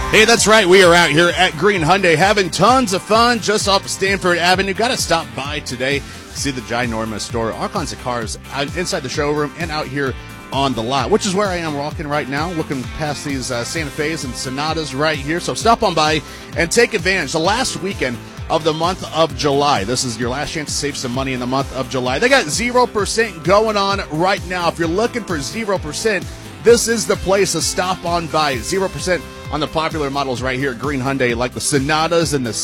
Hey, that's right. We are out here at Green Hyundai having tons of fun just off Stanford Avenue. Got to stop by today to see the ginormous store. All kinds of cars inside the showroom and out here on the lot, which is where I am walking right now, looking past these Santa Fe's and Sonatas right here. So stop on by and take advantage. The last weekend of the month of July. This is your last chance to save some money in the month of July. They got 0% going on right now. If you're looking for 0%, this is the place to stop on by. 0% on the popular models right here at Green Hyundai, like the Sonatas and the